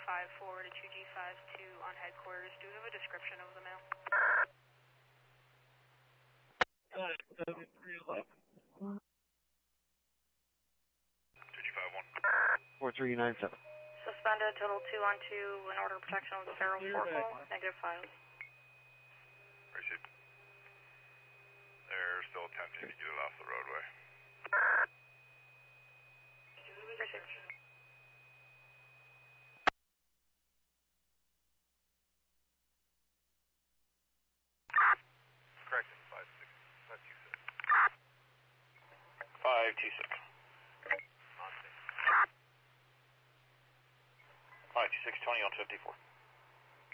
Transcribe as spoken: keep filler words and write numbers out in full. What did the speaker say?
five four to two G five two on headquarters. Do you have a description of the mail? nine seven three eleven. two G five one. four three nine seven. Suspended, total two on two, in order of protection of the Federal Forkle, negative files. Appreciate it. They're still attempting to get it off the roadway. Appreciate it. Correction, five six, five two six. five two six. On six. five two six, twenty on fifty-four.